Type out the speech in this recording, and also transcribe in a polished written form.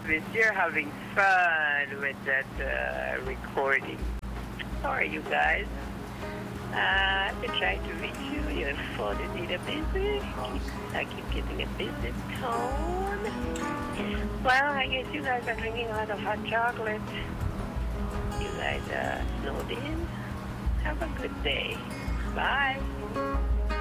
Elvis, you're having fun with that recording. How are you guys? I've been trying to reach you. Your phone is either busy. I keep getting a busy tone. Well, I guess you guys are drinking a lot of hot chocolate. You guys snowed in. Have a good day. Bye.